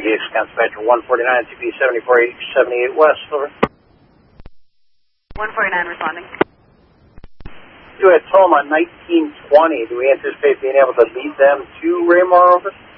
PDX Dispatcher 149, TP 7478 West, over. 149 responding. You had told them on 1920. Do we anticipate being able to beat them to Raymore, over?